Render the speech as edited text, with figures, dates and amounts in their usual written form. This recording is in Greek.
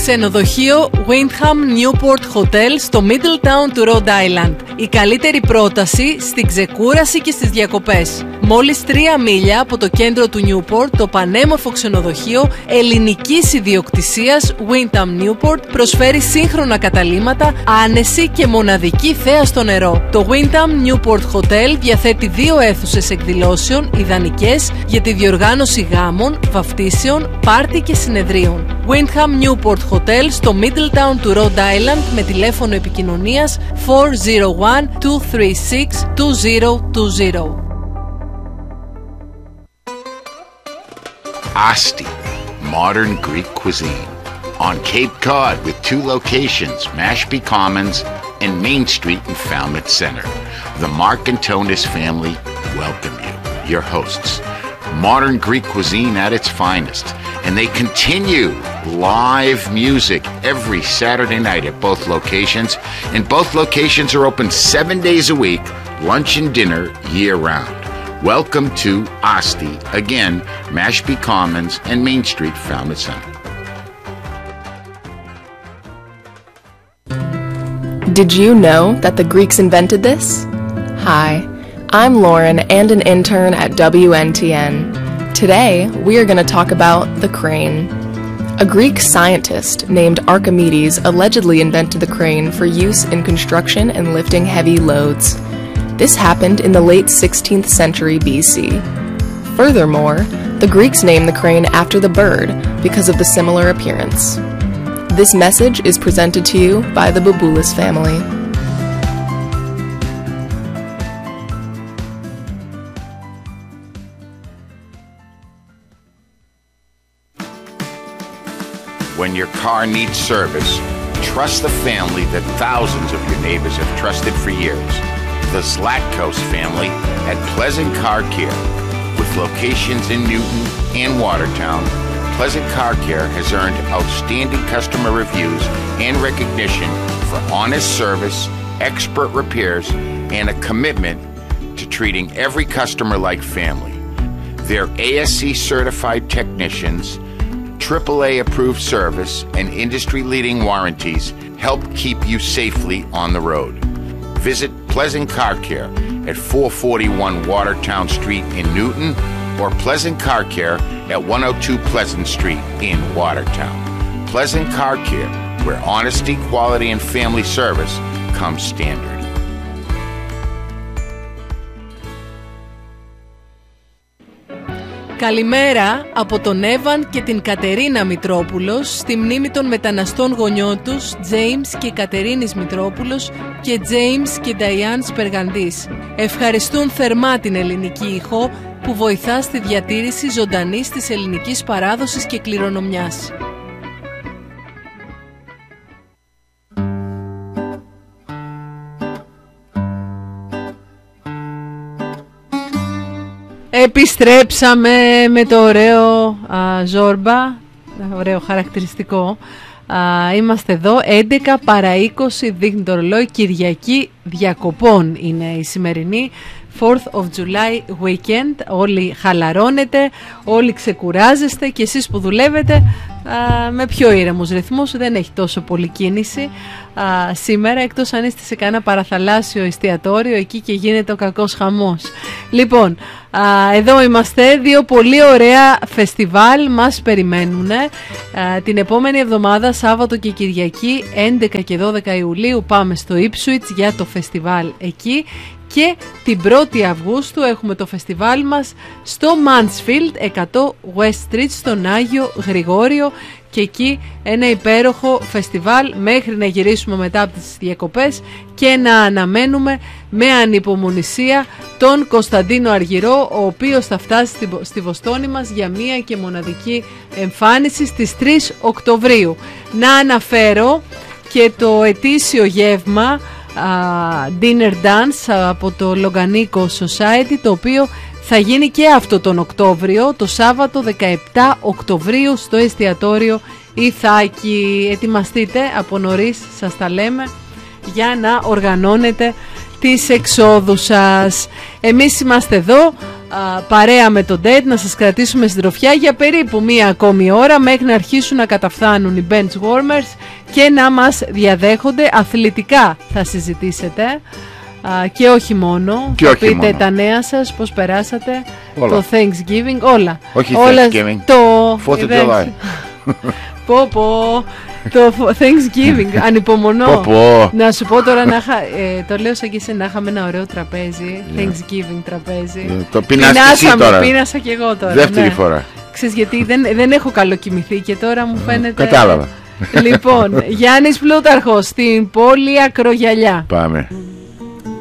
Ξενοδοχείο Windham Newport Hotel στο Middletown του Rhode Island. Η καλύτερη πρόταση στην ξεκούραση και στις διακοπές. Μόλις 3 μίλια από το κέντρο του Newport, το πανέμορφο ξενοδοχείο ελληνικής ιδιοκτησίας Windham Newport προσφέρει σύγχρονα καταλύματα, άνεση και μοναδική θέα στο νερό. Το Windham Newport Hotel διαθέτει 2 αίθουσες εκδηλώσεων ιδανικές για τη διοργάνωση γάμων, βαφτίσεων, πάρτι και συνεδρίων. Windham Newport Hotel στο Middletown του Rhode Island με τηλέφωνο επικοινωνίας 401-236-2020. Asti, modern Greek cuisine. On Cape Cod with 2 locations, Mashpee Commons and Main Street in Falmouth Center. The Mark and Tonis family welcome you, your hosts. Modern Greek cuisine at its finest. And they continue live music every Saturday night at both locations. And both locations are open 7 days a week, lunch and dinner year-round. Welcome to Asti, again, Mashpee Commons and Main Street, Falmouth Center. Did you know that the Greeks invented this? Hi, I'm Lauren and an intern at WNTN. Today, we are going to talk about the crane. A Greek scientist named Archimedes allegedly invented the crane for use in construction and lifting heavy loads. This happened in the late 16th century BC. Furthermore, the Greeks named the crane after the bird because of the similar appearance. This message is presented to you by the Boubulis family. When your car needs service, trust the family that thousands of your neighbors have trusted for years. The Zlatkos family at Pleasant Car Care. With locations in Newton and Watertown, Pleasant Car Care has earned outstanding customer reviews and recognition for honest service, expert repairs, and a commitment to treating every customer like family. Their ASC certified technicians, AAA approved service, and industry-leading warranties help keep you safely on the road. Visit Pleasant Car Care at 441 Watertown Street in Newton or Pleasant Car Care at 102 Pleasant Street in Watertown. Pleasant Car Care, where honesty, quality, and family service come standard. Καλημέρα από τον Εύαν και την Κατερίνα Μητρόπουλος στη μνήμη των μεταναστών γονιών τους James και Κατερίνης Μητρόπουλος και James και Diane Σπεργαντής. Ευχαριστούν θερμά την ελληνική ήχο που βοηθά στη διατήρηση ζωντανής της ελληνικής παράδοσης και κληρονομιάς. Επιστρέψαμε με το ωραίο ζόρμπα, ωραίο χαρακτηριστικό. Είμαστε εδώ, 11 παρά 20 δείχνει το ρολόι, Κυριακή διακοπών είναι η σημερινή 4th of July weekend. Όλοι χαλαρώνετε, όλοι ξεκουράζεστε και εσείς που δουλεύετε με πιο ήρεμους ρυθμούς, δεν έχει τόσο πολύ κίνηση σήμερα, εκτός αν είστε σε κανένα παραθαλάσσιο εστιατόριο εκεί και γίνεται ο κακός χαμός. Λοιπόν, εδώ είμαστε, 2 πολύ ωραία φεστιβάλ μας περιμένουν την επόμενη εβδομάδα, Σάββατο και Κυριακή 11 και 12 Ιουλίου πάμε στο Ipswich για το φεστιβάλ εκεί. Και την 1η Αυγούστου έχουμε το φεστιβάλ μας στο Mansfield 100 West Street στον Άγιο Γρηγόριο και εκεί ένα υπέροχο φεστιβάλ μέχρι να γυρίσουμε μετά από τις διακοπές και να αναμένουμε με ανυπομονησία τον Κωνσταντίνο Αργυρό, ο οποίος θα φτάσει στη Βοστόνη μας για μία και μοναδική εμφάνιση στις 3 Οκτωβρίου. Να αναφέρω και το ετήσιο γεύμα Dinner Dance από το Λογκανίκο Society, το οποίο θα γίνει και αυτό τον Οκτώβριο, το Σάββατο 17 Οκτωβρίου στο εστιατόριο Ιθάκη. Ετοιμαστείτε από νωρίς, σας τα λέμε, για να οργανώνετε τις εξόδους σας. Εμείς είμαστε εδώ παρέα με τον Ted να σας κρατήσουμε συντροφιά για περίπου μία ακόμη ώρα μέχρι να αρχίσουν να καταφθάνουν οι bench warmers και να μας διαδέχονται. Αθλητικά θα συζητήσετε και όχι μόνο. Και θα όχι πείτε μόνο. τα νέα σας, πώς περάσατε, Όλα. το Thanksgiving, όλα. Όχι όλα, Thanksgiving, το 4th of July. πω, το Thanksgiving, ανυπομονώ. Να σου πω τώρα, το λέω σαν και εσύ, να είχαμε ένα ωραίο τραπέζι, Thanksgiving τραπέζι. Το πεινάσαμε τώρα. Πίνασα και εγώ τώρα. Δεύτερη φορά. Ξέρεις γιατί δεν έχω καλοκοιμηθεί και τώρα μου φαίνεται... Κατάλαβα. Λοιπόν, Γιάννης Πλούταρχος στην πόλη Ακρογιαλιά. Πάμε.